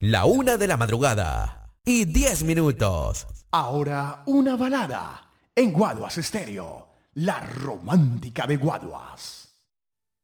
La 1 de la madrugada y 10 minutos. Ahora una balada en Guaduas Estéreo, la romántica de Guaduas.